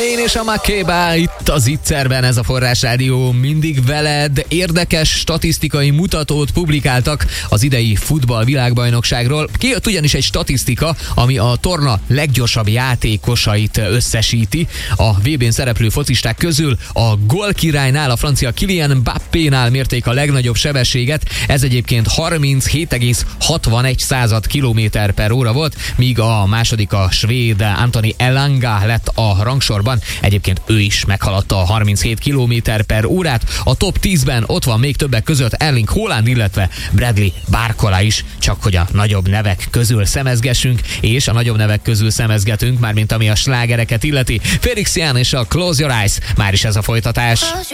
Én és a Makeba itt az Itzerben, ez a Forrás Rádió mindig veled. Érdekes statisztikai mutatót publikáltak az idei futball világbajnokságról. Kijött ugyanis egy statisztika, ami a torna leggyorsabb játékosait összesíti. A VB-n szereplő focisták közül a gólkirálynál, a francia Kylian Mbappénál mérték a legnagyobb sebességet. Ez egyébként 37,61 km/h volt, míg a második a svéd Anthony Elanga lett a rangsorban. Egyébként ő is meghaladta a 37 km/h. A top 10-ben ott van még többek között Erling Haaland, illetve Bradley Barcola is, csak hogy a nagyobb nevek közül szemezgessünk, és a nagyobb nevek közül szemezgetünk, mármint ami a slágereket illeti. Felix Jan és a Close Your Eyes, már is ez a folytatás.